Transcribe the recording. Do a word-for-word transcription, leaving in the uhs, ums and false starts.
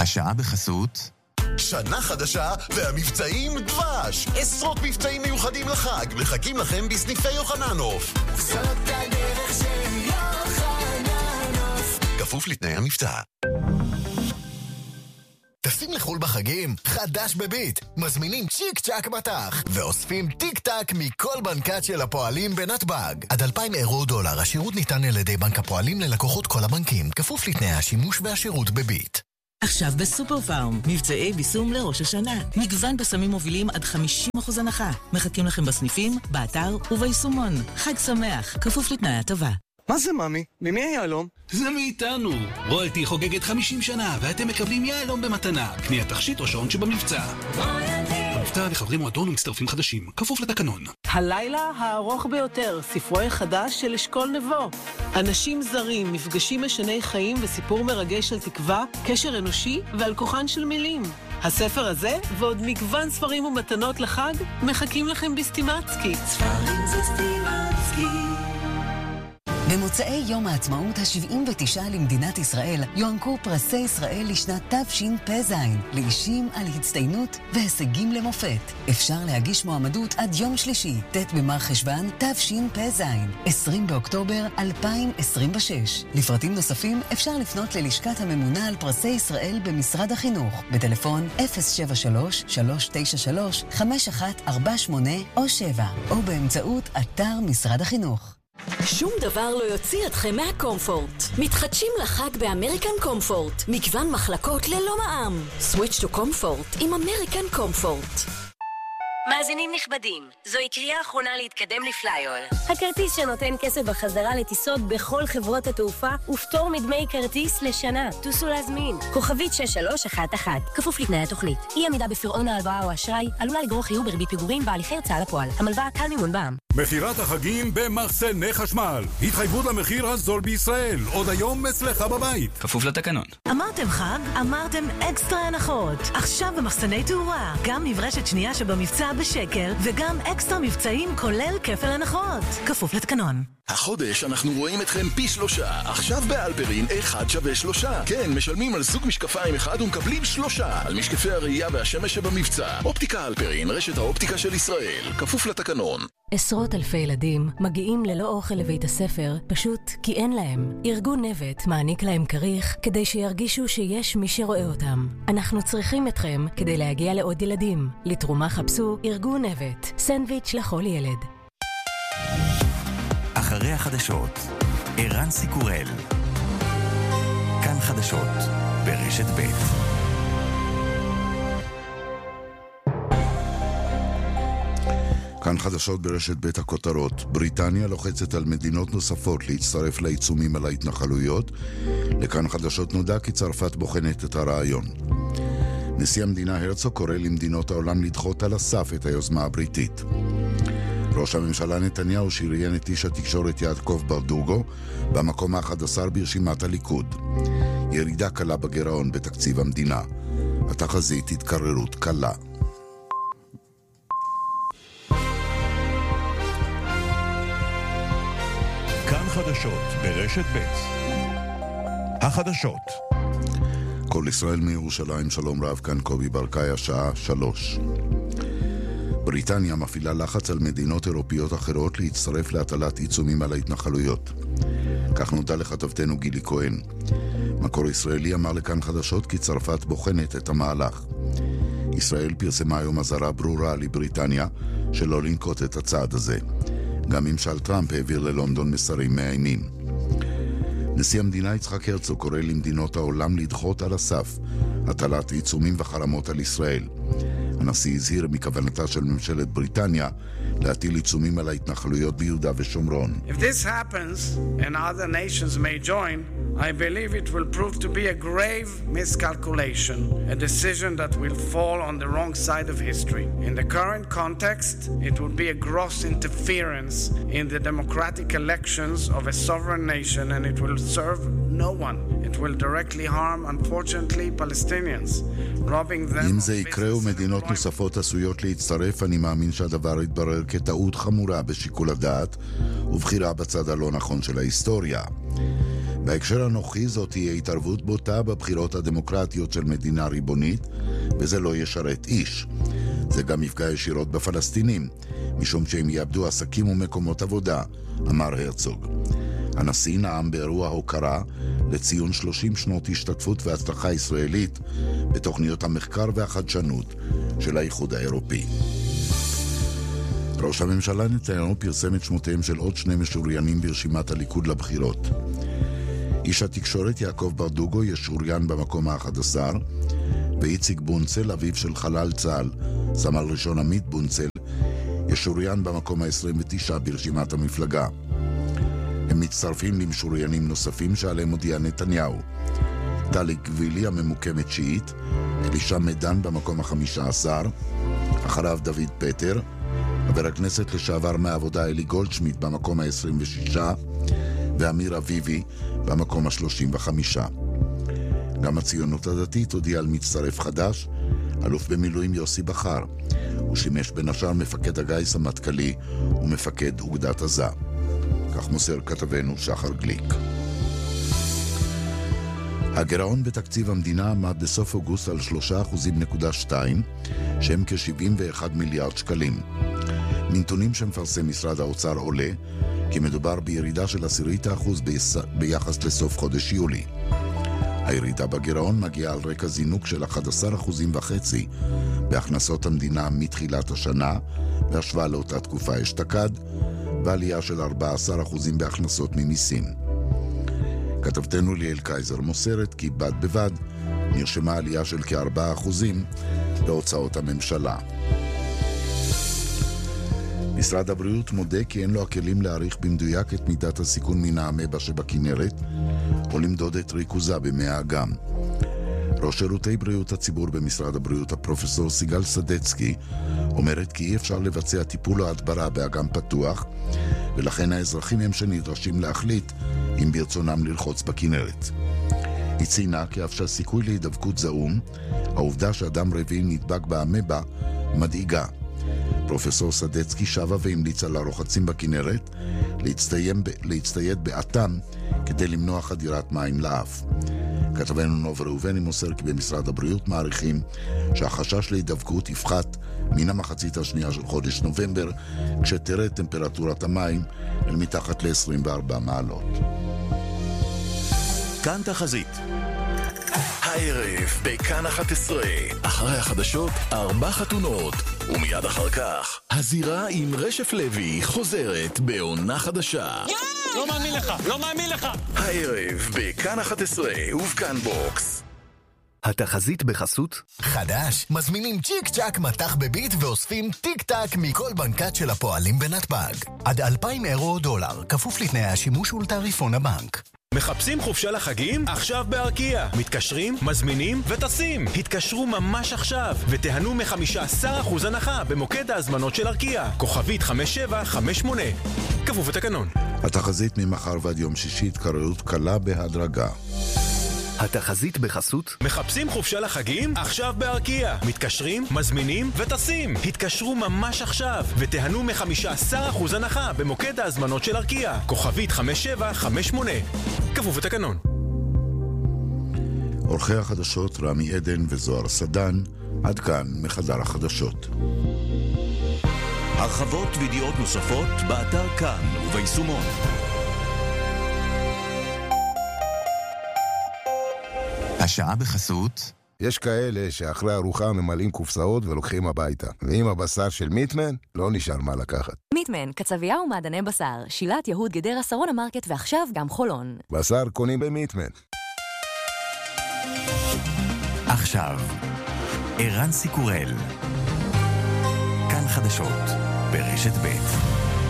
השעה בחסות שנה חדשה והמבצעים דבש. עשרות מבצעים מיוחדים לחג מחכים לכם בסניפי יוחננוף. זאת הדרך של יוחננוף. כפוף לתנאי המבצע. טסים לחול בחגים? חדש בביט. מזמינים צ'יק צ'ק בתח ואוספים טיק טק מכל בנקת של הפועלים בנתב"ג. עד אלפיים אירו דולר. השירות ניתן על ידי בנק הפועלים ללקוחות כל הבנקים. כפוף לתנאי השימוש והשירות בביט. עכשיו בסופר פארם, מבצעי ביסום לראש השנה. מגוון בסמים מובילים עד חמישים אחוז הנחה. מחכים לכם בסניפים, באתר וביישומון. חג שמח, כפוף לתנאי הטבה. מה זה ממי? ממי היהלום? זה מאיתנו. רויאלטי חוגגת חמישים שנה ואתם מקבלים יהלום במתנה. קנייה תכשיט או שעון שבמבצע. המבצע לחברי מועדון ומצטרפים חדשים, כפוף לתקנון. הלילה הארוך ביותר, ספרו החדש של אשכול נבו. אנשים זרים, מפגשים משני חיים וסיפור מרגש של תקווה, קשר אנושי ועל כוחן של מילים. הספר הזה ועוד מגוון ספרים ומתנות לחג מחכים לכם בסטימצקי. ספרים זה סטימצקי. במוצאי יום העצמאות ה-שבעים ותשע למדינת ישראל יוענקו פרסי ישראל לשנת תשפ"ז לאישים על הצטיינות והישגים למופת. אפשר להגיש מועמדות עד יום שלישי, ט' במר חשוון תשפ"ז, עשרים באוקטובר אלפיים עשרים ושש. לפרטים נוספים אפשר לפנות ללשכת הממונה על פרסי ישראל במשרד החינוך בטלפון אפס שבע שלוש שלוש תשע שלוש חמש אחת ארבע שמונה או שבע או באמצעות אתר משרד החינוך. שום דבר לא יוציא אתכם מהקומפורט. מתחדשים לחג באמריקן קומפורט. מגוון מחלקות ללא מע"מ. סוויץ' טו קומפורט עם אמריקן קומפורט. מאזינים נכבדים, זוהי קריאה אחרונה להתקדם לפלייר. הכרטיס שנותן כסף בחזרה לטיסות בכל חברות התעופה ופטור מדמי כרטיס לשנה. טוסו להזמין. כוכבית שש שלוש אחת אחת. כפוף לתנאי התוכנית. אי עמידה בפירעון ההלוואה או אשראי עלולה לגרור חיוב בריבית פיגורים בהליכי הוצאה לפועל. המלווה קל מימון בע"מ. מחירת החגים במחסני חשמל. התחייבות למחיר הזול בישראל. עוד היום אצלך בבית. כפוף לתקנון. אמרתם חג? אמרתם אקסטרה הנחות. עכשיו במחסני תאורה. גם מברשת שנייה שבמבצע בשקל, וגם אקסטרה מבצעים כולל כפל הנחות. כפוף לתקנון. החודש אנחנו רואים אתכם פי שלושה. עכשיו באלפרין אחד שווה שלושה. כן, משלמים על זוג משקפיים אחד ומקבלים שלושה. על משקפי הראייה והשמש שבמבצע. אופטיקה אלפרין, רשת האופטיקה של ישראל. כפוף לתקנון. עשרות אלפי ילדים מגיעים ללא אוכל לבית הספר פשוט כי אין להם. ארגון נבט מעניק להם כריך כדי שירגישו שיש מי שרואה אותם. אנחנו צריכים אתכם כדי להגיע לעוד ילדים. לתרומה חפשו ארגון נבט. סנדוויץ' לכל ילד. אחרי החדשות, ערן סיקורל. כאן חדשות, ברשת ב'. כאן חדשות ברשת בית הכותרות. בריטניה לוחצת על מדינות נוספות להצטרף לעיצומים על ההתנחלויות. לכאן חדשות נודע כי צרפת בוחנת את הרעיון. נשיא המדינה הרצוג קורא למדינות העולם לדחות על הסף את היוזמה הבריטית. ראש הממשלה נתניהו שריין את איש התקשורת יעקב ברדוגו במקום ה-אחד עשר ברשימת הליכוד. ירידה קלה בגירעון בתקציב המדינה. התחזית התקררות קלה. כאן חדשות ברשת ב'. החדשות. כל ישראל מירושלים, שלום רב, כאן קובי ברקאי, השעה שלוש. בריטניה מפעילה לחץ על מדינות אירופיות אחרות להצטרף להטלת עיצומים על ההתנחלויות. כך נודע לכתבתנו גילי כהן. מקור ישראלי אמר לכאן חדשות כי צרפת בוחנת את המהלך. ישראל פרסמה היום אזהרה ברורה לבריטניה שלא לנקוט את הצעד הזה. גם ממשל טראמפ העביר ללונדון מסרים מאיימים. נשיא המדינה יצחק הרצוג קורא למדינות העולם לדחות על הסף הטלת עיצומים וחרמות על ישראל. הנשיא הזהיר מכוונתה של ממשלת בריטניה להטיל עיצומים על ההתנחלויות ביהודה ושומרון. If this happens and other nations may join, I believe it will prove to be a grave miscalculation, a decision that will fall on the wrong side of history. In the current context, it would be a gross interference in the democratic elections of a sovereign nation, and it will serve no one. It will directly harm, unfortunately, Palestinians, robbing them. אם זה יקרה ומדינות נוספות עשויות להצטרף, אני מאמין שהדבר יתברר כטעות חמורה בשיקול הדעת ובחירה בצד הלא נכון של ההיסטוריה. בהקשר הנוכחי זאת תהיה התערבות בוטה בבחירות הדמוקרטיות של מדינה ריבונית, וזה לא ישרת איש. זה גם יפגע ישירות בפלסטינים, משום שהם יאבדו עסקים ומקומות עבודה, אמר הרצוג. הנשיא נאם באירוע הוקרה לציון שלושים שנות השתתפות והצלחה ישראלית בתוכניות המחקר והחדשנות של האיחוד האירופי. ראש הממשלה נתניהו פרסם את שמותיהם של עוד שני משוריינים ברשימת הליכוד לבחירות. איש התקשורת יעקב ברדוגו ישוריין במקום ה-אחד עשר, ואיציק בונצל, אביו של חלל צה"ל, סמל ראשון עמית בונצל, ישוריין במקום ה-עשרים ותשע ברשימת המפלגה. הם מצטרפים למשוריינים נוספים שעליהם הודיע נתניהו. טלי גבילי הממוקמת שיעית, אלישע מדן במקום ה-חמישה עשר, אחריו דוד פטר, חבר הכנסת לשעבר מהעבודה אלי גולדשמיט במקום ה-עשרים ושש, ואמיר אביבי במקום ה-שלושים וחמש. גם הציונות הדתית הודיע על מצטרף חדש, אלוף במילואים יוסי בחר. הוא שימש בין השאר מפקד הגיס המטכ"לי ומפקד אוגדת עזה. כך מוסר כתבנו שחר גליק. הגירעון בתקציב המדינה עמד בסוף אוגוסט על שלושה נקודה שתיים, שהם כ-שבעים ואחד מיליארד שקלים. מנתונים שמפרסם משרד האוצר עולה, כי מדובר בירידה של עשירית האחוז ביחס לסוף חודש יולי. הירידה בגירעון מגיעה על רקע זינוק של אחד עשר אחוזים וחצי בהכנסות המדינה מתחילת השנה, בהשוואה לאותה תקופה אשתקד, ועלייה של ארבעה עשר אחוזים בהכנסות ממיסים. כתבתנו ליאל קייזר מוסרת כי בד בבד נרשמה עלייה של כ-ארבעה אחוזים בהוצאות הממשלה. משרד הבריאות מודה כי אין לו הכלים להעריך במדויק את מידת הסיכון מן האמבה שבכנרת, או למדוד את ריכוזה במי האגם. ראש שירותי בריאות הציבור במשרד הבריאות, הפרופסור סיגל סדצקי, אומרת כי אי אפשר לבצע טיפול או הדברה באגם פתוח, ולכן האזרחים הם שנדרשים להחליט אם ברצונם ללחוץ בכנרת. היא ציינה כי אף שהסיכוי להידבקות זעום, העובדה שאדם רביעי נדבק באמבה מדאיגה. פרופסור סדצקי שבה והמליצה לרוחצים בכנרת להצטייד באטם כדי למנוע חדירת מים לאף. כתבנו נוב ראובני מוסר כי במשרד הבריאות מעריכים שהחשש להידבקות יפחת מן המחצית השנייה של חודש נובמבר, כשתרד טמפרטורת המים אל מתחת ל-עשרים וארבע מעלות. כאן תחזית. הערב בכאן אחת עשרה, אחרי החדשות ארבע חתונות, ומיד אחר כך הזירה עם רשף לוי חוזרת בעונה חדשה. לא מאמין לך, לא מאמין לך. הערב בכאן אחת עשרה ובכאן בוקס. התחזית בחסות חדש, מזמינים צ'יק צ'ק מתח בביט ואוספים טיק טק מכל בנקת של הפועלים בנתב"ג. עד אלפיים אירו או דולר, כפוף לתנאי השימוש ולתעריפון הבנק. מחפשים חופשה לחגים? עכשיו בארקיע. מתקשרים, מזמינים וטסים. התקשרו ממש עכשיו ותיהנו מ-חמישה עשר אחוז הנחה במוקד ההזמנות של ארקיע. כוכבית חמש שבע חמש שמונה. כפוף לתקנון. התחזית ממחר ועד יום שישי התקררות קלה בהדרגה. התחזית בחסות מחפשים חופשה לחגים? עכשיו בארקיע. מתקשרים, מזמינים וטסים. התקשרו ממש עכשיו ותיהנו מ-חמישה עשר אחוז הנחה במוקד ההזמנות של ארקיע. כוכבית חמש שבע חמש שמונה. כפוף לתקנון. עורכי החדשות רמי עדן וזוהר סדן, עד כאן מחדר החדשות. הרחבות וידיעות נוספות באתר כאן וביישומון. השעה בחסות. יש כאלה שאחרי ארוחה ממלאים קופסאות ולוקחים הביתה. ועם הבשר של מיטמן, לא נשאר מה לקחת. מיטמן, קצבייה ומעדני בשר, שילת יהוד גדרה שרון המרקט ועכשיו גם חולון. בשר קונים במיטמן. עכשיו, ערן סיקורל. כאן חדשות, ברשת ב'.